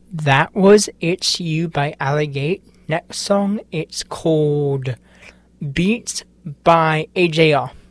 That was It's You by Alligate. Next song, it's called Beats by AJR.